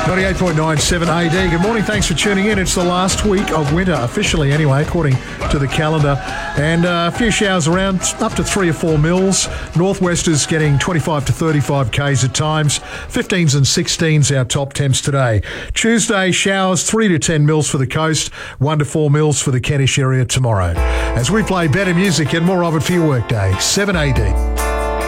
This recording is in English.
98.97 AD. Good morning, thanks for tuning in. It's the last week of winter, officially anyway, according to the calendar. And a few showers around, up to 3 or 4 mils. Northwesters getting 25 to 35 Ks at times. 15s and 16s our top temps today. Tuesday, showers 3 to 10 mils for the coast, 1 to 4 mils for the Kentish area tomorrow. As we play better music and more of it for your workday, 7 AD.